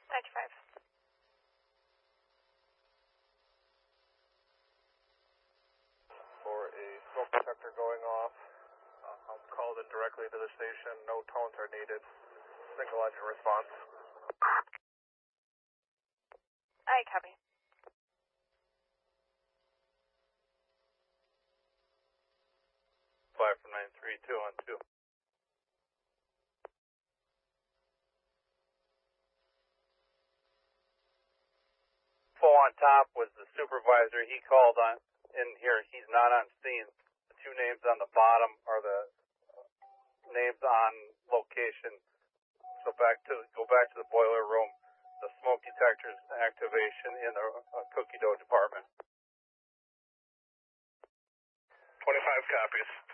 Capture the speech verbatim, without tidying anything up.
ninety-five. For a smoke detector going off, uh, I'm called in directly to the station. No tones are needed. Single engine response. I copy. Five from nine three two on two. Full on top was the supervisor. He called on in here. He's not on scene. The two names on the bottom are the names on location. So back to go back to the boiler room. The smoke detectors activation in the uh, cookie dough department. twenty-five copies.